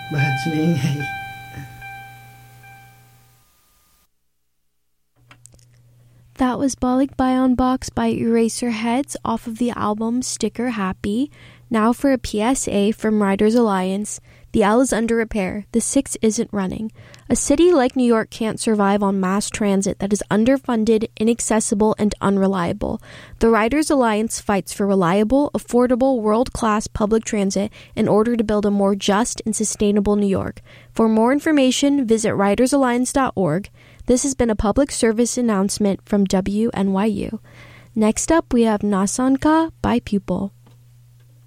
Bahad sumingay. That was Balik Bayon Box by Eraserheads off of the album Sticker Happy. Now for a PSA from Riders Alliance. The L is under repair. The 6 isn't running. A city like New York can't survive on mass transit that is underfunded, inaccessible, and unreliable. The Riders Alliance fights for reliable, affordable, world-class public transit in order to build a more just and sustainable New York. For more information, visit ridersalliance.org. This has been a public service announcement from WNYU. Next up, we have Nasanka by Pupil.